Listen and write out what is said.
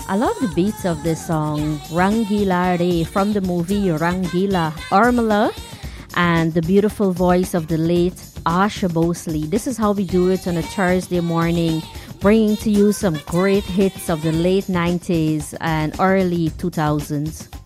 I love the beats of this song, Rangila Re, from the movie Rangila Ormala, and the beautiful voice of the late Asha Bosley. This is how we do it on a Thursday morning, bringing to you some great hits of the late 90s and early 2000s.